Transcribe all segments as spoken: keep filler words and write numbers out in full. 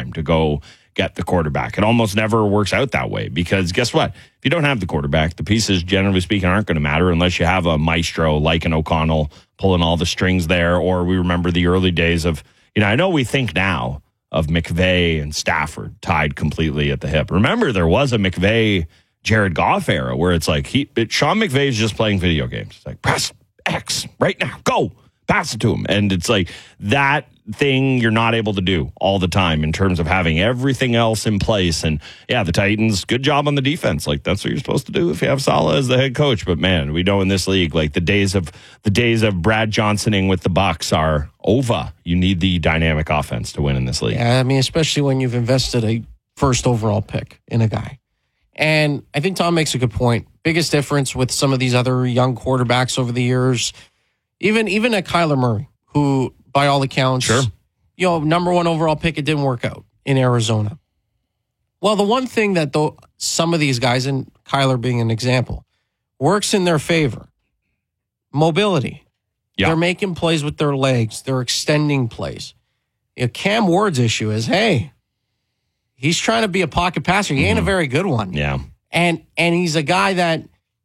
time to go get the quarterback. It almost never works out that way because guess what? If you don't have the quarterback, the pieces, generally speaking, aren't going to matter unless you have a maestro like an O'Connell pulling all the strings there. Or we remember the early days of, you know, I know we think now of McVay and Stafford tied completely at the hip. Remember, there was a McVay Jared Goff era where it's like he, it, Sean McVay is just playing video games. It's like, press X right now, go, pass it to him. And it's like that thing you're not able to do all the time in terms of having everything else in place. And yeah, the Titans, good job on the defense. Like that's what you're supposed to do if you have Saleh as the head coach. But man, we know in this league, like the days of the days of Brad Johnsoning with the Bucks are over. You need the dynamic offense to win in this league. Yeah, I mean, especially when you've invested a first overall pick in a guy. And I think Tom makes a good point. Biggest difference with some of these other young quarterbacks over the years, even even at Kyler Murray, who by all accounts, sure. you know, number one overall pick, it didn't work out in Arizona. Well, the one thing that though some of these guys, and Kyler being an example, works in their favor, mobility. Yeah. They're making plays with their legs. They're extending plays. You know, Cam Ward's issue is, hey, he's trying to be a pocket passer. He ain't mm-hmm. a very good one. Yeah. And and he's a guy that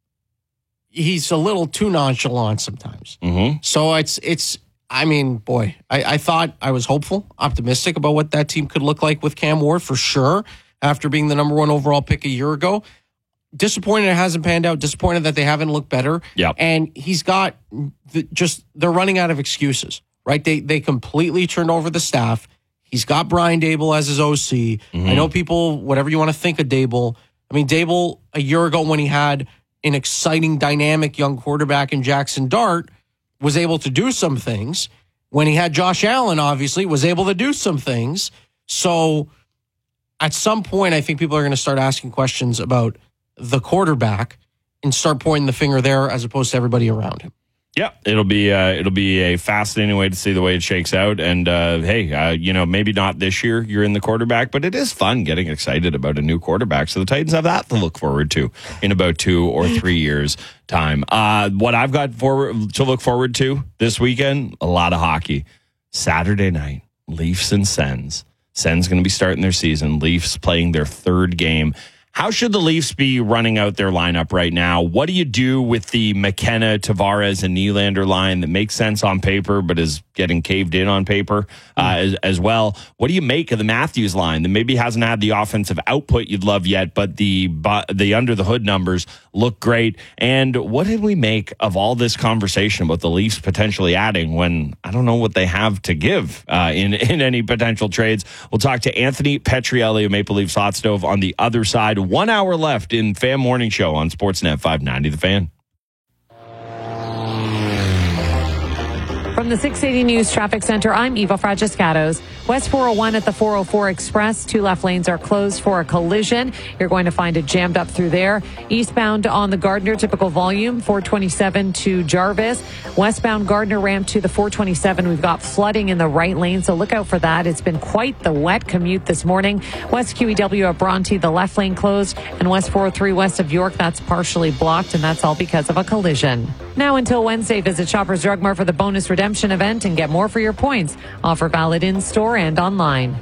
he's a little too nonchalant sometimes. Mm-hmm. So it's, it's I mean, boy, I, I thought I was hopeful, optimistic about what that team could look like with Cam Ward for sure after being the number one overall pick a year ago. Disappointed it hasn't panned out. Disappointed that they haven't looked better. Yeah. And he's got the, just, they're running out of excuses, right? They, they completely turned over the staff. He's got Brian Daboll as his O C. Mm-hmm. I know people, whatever you want to think of Daboll. I mean, Daboll, a year ago when he had an exciting, dynamic young quarterback in Jackson Dart, was able to do some things. When he had Josh Allen, obviously, was able to do some things. So at some point, I think people are going to start asking questions about the quarterback and start pointing the finger there as opposed to everybody around him. Yeah, it'll be uh, it'll be a fascinating way to see the way it shakes out. And uh, hey, uh, you know, maybe not this year you're in the quarterback, but it is fun getting excited about a new quarterback. So the Titans have that to look forward to in about two or three years' time. Uh, what I've got forward to look forward to this weekend, a lot of hockey. Saturday night, Leafs and Sens. Sens going to be starting their season. Leafs playing their third game. How should the Leafs be running out their lineup right now? What do you do with the McKenna, Tavares, and Nylander line that makes sense on paper but is getting caved in on paper uh, as, as well? What do you make of the Matthews line that maybe hasn't had the offensive output you'd love yet, but the but the under-the-hood numbers look great? And what did we make of all this conversation about the Leafs potentially adding when I don't know what they have to give uh, in, in any potential trades? We'll talk to Anthony Petrielli of Maple Leafs Hot Stove on the other side. One hour left in Fan Morning Show on Sportsnet five ninety The Fan. From the six eighty News Traffic Center, I'm Eva Fragiscatos. West four oh one at the four oh four Express. Two left lanes are closed for a collision. You're going to find it jammed up through there. Eastbound on the Gardner, typical volume, four twenty-seven to Jarvis. Westbound Gardner ramp to the four twenty-seven. We've got flooding in the right lane, so look out for that. It's been quite the wet commute this morning. West Q E W at Bronte, the left lane closed. And West four oh three west of York, that's partially blocked, and that's all because of a collision. Now until Wednesday, visit Shoppers Drug Mart for the bonus redemption event and get more for your points. Offer valid in-store and online.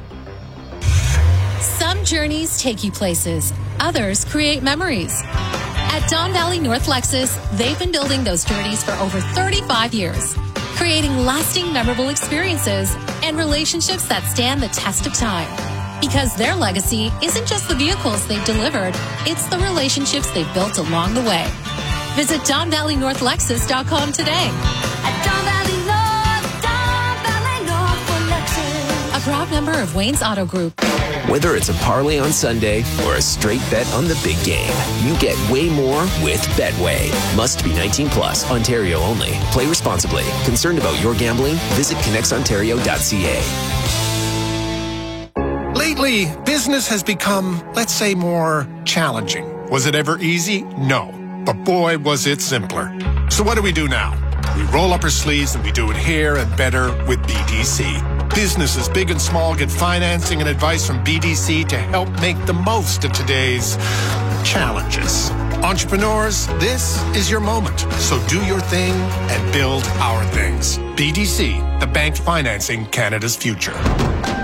Some journeys take you places. Others create memories. At Don Valley North Lexus, they've been building those journeys for over thirty-five years, creating lasting, memorable experiences and relationships that stand the test of time. Because their legacy isn't just the vehicles they've delivered, it's the relationships they've built along the way. Visit Don Valley North Lexus dot com today. At Don Valley North, Don Valley North for Lexus. A proud member of Wayne's Auto Group. Whether it's a parlay on Sunday or a straight bet on the big game, you get way more with Betway. Must be nineteen plus, Ontario only. Play responsibly. Concerned about your gambling? Visit connects ontario dot c a. Lately, business has become, let's say, more challenging. Was it ever easy? No. But boy, was it simpler. So what do we do now? We roll up our sleeves and we do it here and better with B D C. Businesses big and small get financing and advice from B D C to help make the most of today's challenges. Entrepreneurs, this is your moment. So do your thing and build our things. B D C, the bank financing Canada's future.